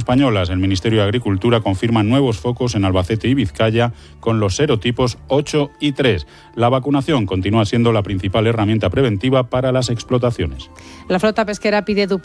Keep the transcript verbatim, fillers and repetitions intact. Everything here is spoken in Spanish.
españolas. El Ministerio de Agricultura confirma nuevos focos en Albacete y Vizcaya con los serotipos ocho y tres. La vacunación continúa siendo la principal herramienta preventiva para las explotaciones. La flota pesquera pide